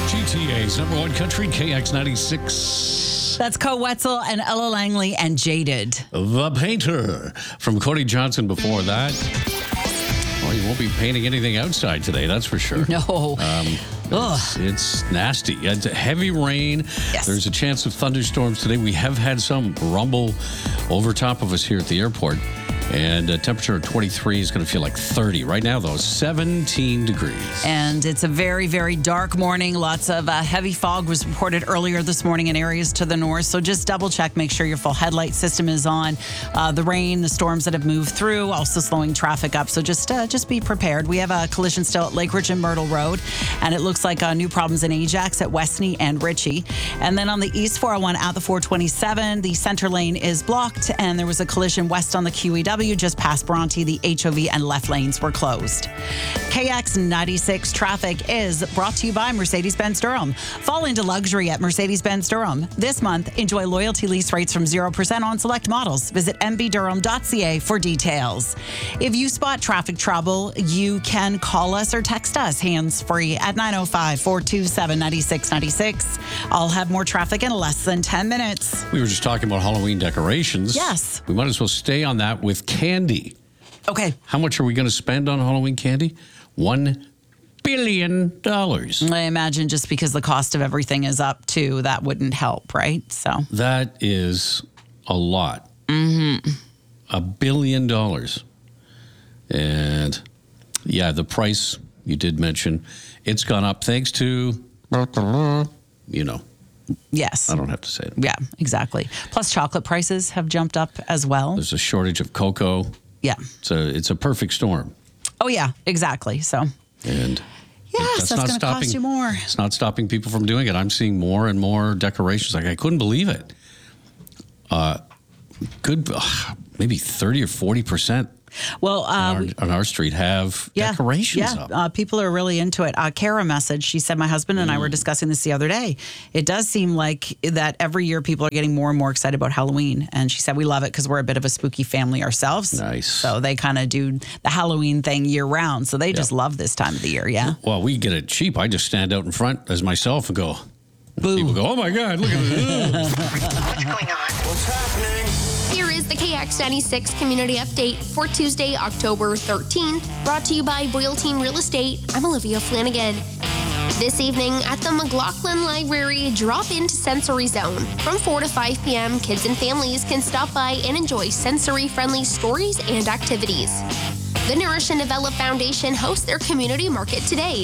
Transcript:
GTA's number one country, KX96. That's Co Wetzel and Ella Langley and Jaded. The Painter from Cody Johnson before that. Well, you won't be painting anything outside today, that's for sure. No. It's nasty. It's heavy rain. Yes. There's a chance of thunderstorms today. We have had some rumble over top of us here at the airport. And temperature of 23 is going to feel like 30. Right now, though, 17 degrees. And it's a very, very dark morning. Lots of heavy fog was reported earlier this morning in areas to the north. So just double check, make sure your full headlight system is on. The rain, the storms that have moved through, also slowing traffic up. So just be prepared. We have a collision still at Lake Ridge and Myrtle Road. And it looks like new problems in Ajax at Westney and Ritchie. And then on the East 401 at the 427, the center lane is blocked. And there was a collision west on the QEW. Just past Bronte, the HOV and left lanes were closed. KX96 traffic is brought to you by Mercedes-Benz Durham. Fall into luxury at Mercedes-Benz Durham. This month, enjoy loyalty lease rates from 0% on select models. Visit mbdurham.ca for details. If you spot traffic trouble, you can call us or text us hands-free at 905-427-9696. I'll have more traffic in less than 10 minutes. We were just talking about Halloween decorations. Yes. We might as well stay on that with candy. Okay. How much are we going to spend on Halloween candy? $1 billion. I imagine just because the cost of everything is up too, that wouldn't help, right? So that is a lot. Mm-hmm. $1 billion. And yeah, the price you did mention, it's gone up thanks to, yes. I don't have to say it. Yeah, exactly. Plus chocolate prices have jumped up as well. There's a shortage of cocoa. Yeah. It's a perfect storm. Oh, yeah, exactly. So, and yes, that's going to cost you more. It's not stopping people from doing it. I'm seeing more and more decorations. Like, I couldn't believe it. Maybe 30 or 40%. Well, on our street have decorations up. People are really into it. Kara messaged, she said, my husband and I were discussing this the other day. It does seem like that every year people are getting more and more excited about Halloween. And she said, we love it because we're a bit of a spooky family ourselves. Nice. So they kind of do the Halloween thing year round. So they just love this time of the year, yeah? Well, we get it cheap. I just stand out in front as myself and go, boo. People go, oh my God, look at this. What's going on? What's happening? Here is the KX96 Community Update for Tuesday, October 13th, brought to you by Boyle Team Real Estate. I'm Olivia Flanagan. This evening at the McLaughlin Library, drop into Sensory Zone. From 4 to 5 p.m., kids and families can stop by and enjoy sensory-friendly stories and activities. The Nourish and Develop Foundation hosts their community market today.